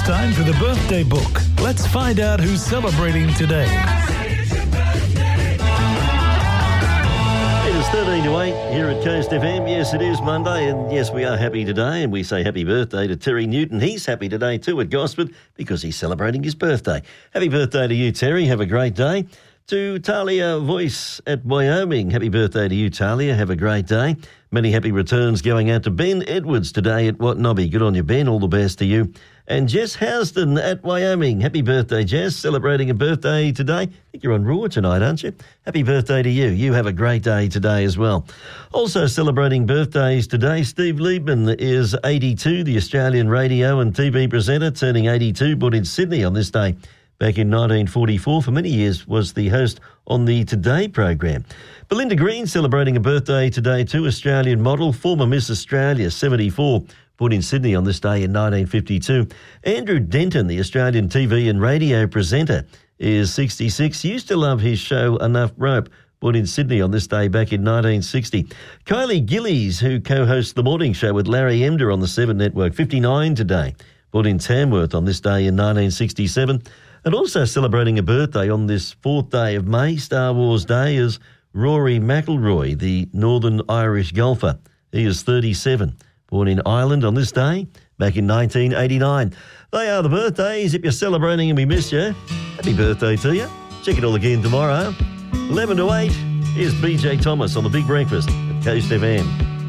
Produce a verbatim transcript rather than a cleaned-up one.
time for the birthday book. Let's find out who's celebrating today. It is thirteen to eight here at Coast F M. Yes, it is Monday, and yes, we are happy today, and we say happy birthday to Terry Newton. He's happy today too at Gosford because he's celebrating his birthday. Happy birthday to you, Terry. Have a great day. To Talia Voice at Wyoming, happy birthday to you, Talia. Have a great day. Many happy returns going out to Ben Edwards today at Watnobby. Good on you, Ben. All the best to you. And Jess Housden at Wyoming. Happy birthday, Jess. Celebrating a birthday today. I think you're on Raw tonight, aren't you? Happy birthday to you. You have a great day today as well. Also celebrating birthdays today, Steve Liebman is eighty-two, the Australian radio and T V presenter, turning eighty-two, born in Sydney on this day. Back in nineteen forty-four, for many years, was the host on the Today program. Belinda Green celebrating a birthday today too, Australian model, former Miss Australia, seventy-four, born in Sydney on this day in nineteen fifty-two. Andrew Denton, the Australian T V and radio presenter, is sixty-six. Used to love his show Enough Rope, born in Sydney on this day back in nineteen sixty. Kylie Gillies, who co-hosts The Morning Show with Larry Emder on the Seven Network, fifty-nine today, born in Tamworth on this day in nineteen sixty-seven. And also celebrating a birthday on this fourth day of May, Star Wars Day, is Rory McIlroy, the Northern Irish golfer. He is thirty-seven, born in Ireland on this day, back in nineteen eighty-nine. They are the birthdays. If you're celebrating and we miss you, happy birthday to you. Check it all again tomorrow. eleven to eight, here's B J Thomas on The Big Breakfast at Coast F M.